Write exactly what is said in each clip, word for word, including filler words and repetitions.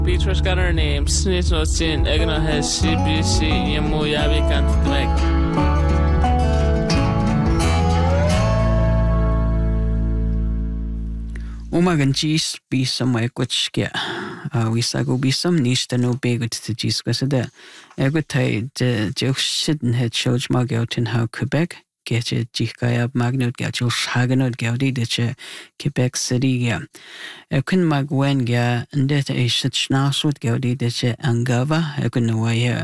Beatrice got her name, Snitch no chin, Egno has C B C, Yamu Yabi can't make. Umagan cheese be some way which get we sago be some niche to no big to cheese because the every time the joke shouldn't have showed my out in how Quebec get a Jikaya Magnot get your Haganot Gaudi the Quebec City ya. A kun magwen ya and that a such nas would Gaudi the Angava, I couldn't know why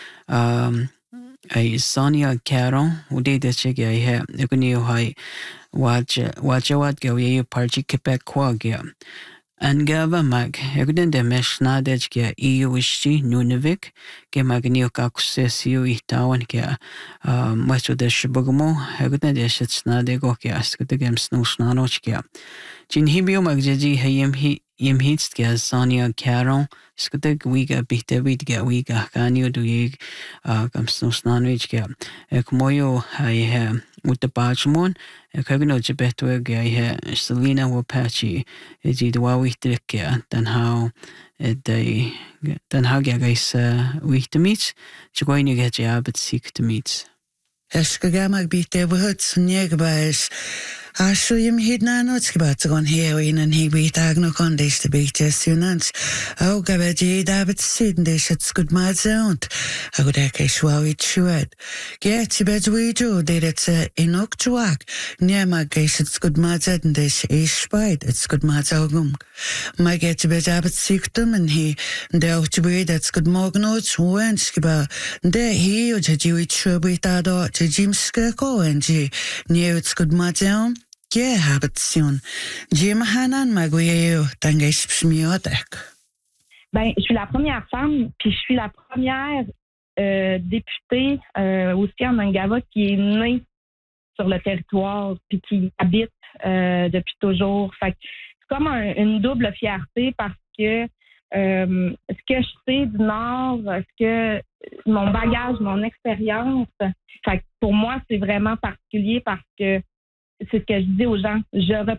um a Sonia Caron who did the check I have you can you high watch watch what go ye party Quebec quagya. Angava mag egden de meshnadej ke iuishi Nunavik ke magnio kakusesiu itawan ke macho de shibugmo egden de shitsnade go ke askute gem snusnanoch ke. Jin hibio magjeji hayem hi yem hits ke Sonia Caron skute wiga bihtebit ke wiga kanio du ye kam snusnanoch ke ek moyo hay with Bajmon, a cogno beto gay Selena Wapachi, is it wa we dricka than how they than how guys we to meet, to go in you get job at seek to meet. Eskagama beat the woods, negbys. I show him he'd not about on here in and he beat Agno Condes to beat us unans. Oh, Gabaji, David Sidney, it's good mad sound. I would eke swallow chewed. Get to bed we do, did it's a enoch chuak. Near my case, it's good mad and this is spite, it's good mad ogum. My get to bed Abbott sicktum and he, there to be that's good mognots, when skiba. There he, or you eat shrubby tado, to Jim Skirko and G. Near it's good mad sound. Yeah, habitation. Jim Hanan Maguire, Tangesh Smiotek. Ben, je suis la première femme, puis je suis la première euh, députée euh, aussi en Angava qui est née sur le territoire, puis qui habite euh, depuis toujours. Fait que c'est comme un, une double fierté parce que euh, ce que je sais du Nord, ce que mon bagage, mon expérience, fait que pour moi c'est vraiment particulier parce que c'est ce que je dis aux gens. Je